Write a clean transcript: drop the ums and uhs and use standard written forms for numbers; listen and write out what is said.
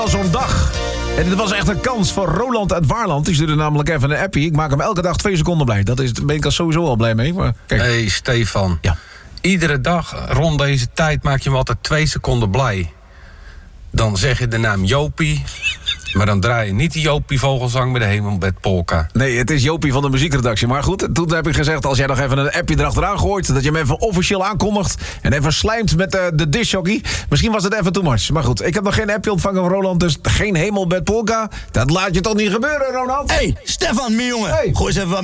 Zo'n dag. En dit was echt een kans voor Roland uit Waarland. Die stuurde namelijk even een appie. Ik maak hem elke dag 2 seconden blij. Daar ben ik al sowieso al blij mee. Maar kijk. Hey Stefan. Ja. Iedere dag rond deze tijd maak je me altijd 2 seconden blij. Dan zeg je de naam Jopie. Maar dan draai je niet de Jopie Vogelzang met de Hemelbed Polka. Nee, het is Jopie van de muziekredactie. Maar goed, toen heb ik gezegd, als jij nog even een appje erachteraan gooit, dat je hem even officieel aankondigt en even slijmt met de discjockey. Misschien was het even too much. Maar goed, ik heb nog geen appje ontvangen van Roland, dus geen Hemelbed Polka. Dat laat je toch niet gebeuren, Ronald? Hey, Stefan, mijn jongen. Hey. Gooi eens even wat